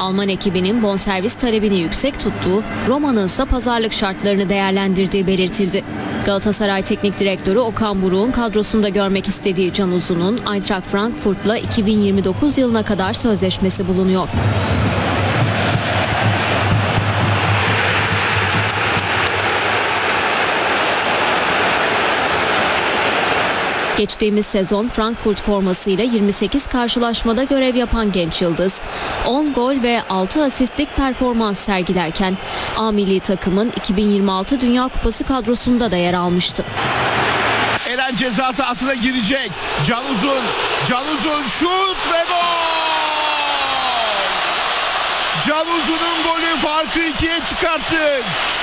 Alman ekibinin bonservis talebini yüksek tuttuğu, Roma'nın ise pazarlık şartlarını değerlendirdiği belirtildi. Galatasaray Teknik Direktörü Okan Buruk'un kadrosunda görmek istediği Can Uzun'un Eintracht Frankfurt'la 2029 yılına kadar sözleşmesi bulunuyor. Geçtiğimiz sezon Frankfurt formasıyla 28 karşılaşmada görev yapan genç yıldız, 10 gol ve 6 asistlik performans sergilerken A milli takımın 2026 Dünya Kupası kadrosunda da yer almıştı. Eren ceza sahasına girecek. Can Uzun şut ve gol! Can Uzun'un golü farkı 2'ye çıkarttı.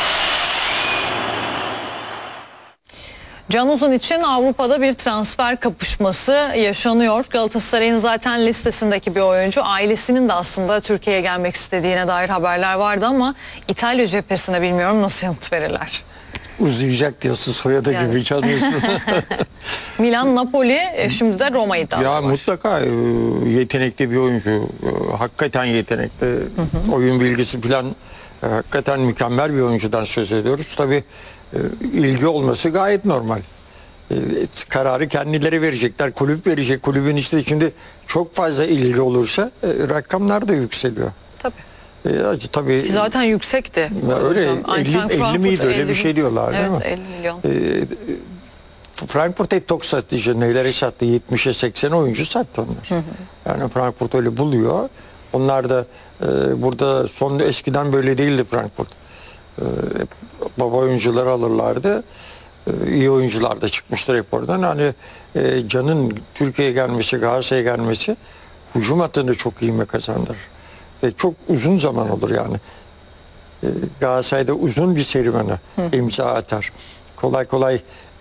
Can Uzun için Avrupa'da bir transfer kapışması yaşanıyor. Galatasaray'ın zaten listesindeki bir oyuncu. Ailesinin de aslında Türkiye'ye gelmek istediğine dair haberler vardı ama İtalya cephesine bilmiyorum nasıl yanıt verirler. Uzayacak diyorsun soyadı yani. Gibi Can Uzun. Milan, Napoli, şimdi de Roma iddiaları var. Mutlaka yetenekli bir oyuncu. Hakikaten yetenekli. Oyun bilgisi falan hakikaten mükemmel bir oyuncudan söz ediyoruz. Tabii ilgi olması gayet normal. Kararı kendileri verecekler. Kulüp verecek. Kulübün işte şimdi çok fazla ilgi olursa rakamlar da yükseliyor. Tabii. Zaten yüksekti. Öyle 50 miydi öyle bir şey diyorlar değil mi? Evet 50 milyon. Frankfurt hep tok satıcı. Neleri sattı? 70'e 80 oyuncu sattı onlar. Yani Frankfurt öyle buluyor. Onlar da burada eskiden böyle değildi Frankfurt. Baba oyuncuları alırlardı. İyi oyuncular da çıkmıştır hep oradan. Hani Can'ın Türkiye'ye gelmesi, Galatasaray'a gelmesi hücum hattını çok iyi kazandırır. Çok uzun zaman olur yani. Galatasaray'da uzun bir serüvene imza atar. Kolay kolay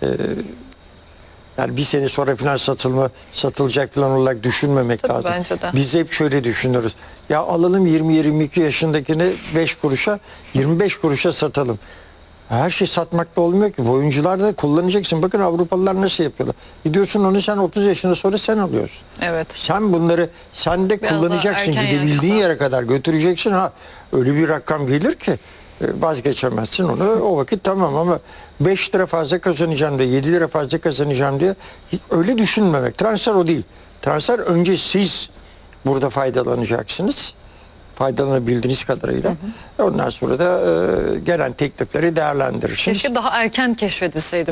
yani bir sene sonra falan satılacak falan olarak düşünmemek tabii lazım. Bence de. Biz hep şöyle düşünürüz. Ya alalım 20-22 yaşındakini 5 kuruşa, 25 kuruşa satalım. Her şey satmakta olmuyor ki. Bu oyuncular da kullanacaksın. Bakın Avrupalılar nasıl yapıyorlar. Gidiyorsun onu sen 30 yaşında sonra sen alıyorsun. Evet. Sen bunları sen de biraz kullanacaksın. Gidebildiğin yere kadar götüreceksin. Öyle bir rakam gelir ki vazgeçemezsin onu. O vakit tamam ama 5 lira fazla kazanacağım diye 7 lira fazla kazanacağım diye öyle düşünmemek. Transfer o değil. Transfer önce siz burada faydalanacaksınız. Faydalanabildiğiniz kadarıyla. Ondan sonra da gelen teklifleri değerlendirirsiniz. Keşke daha erken keşfedilseydi